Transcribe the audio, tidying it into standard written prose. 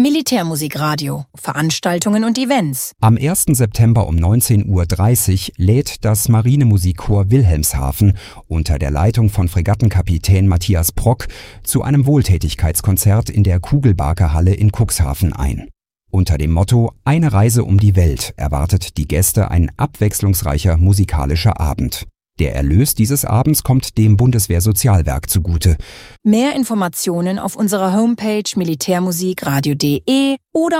Militärmusikradio, Veranstaltungen und Events. Am 1. September um 19:30 Uhr lädt das Marinemusikchor Wilhelmshaven unter der Leitung von Fregattenkapitän Matthias Brock zu einem Wohltätigkeitskonzert in der Kugelbarke-Halle in Cuxhaven ein. Unter dem Motto »Eine Reise um die Welt« erwartet die Gäste ein abwechslungsreicher musikalischer Abend. Der Erlös dieses Abends kommt dem Bundeswehrsozialwerk zugute. Mehr Informationen auf unserer Homepage militärmusikradio.de oder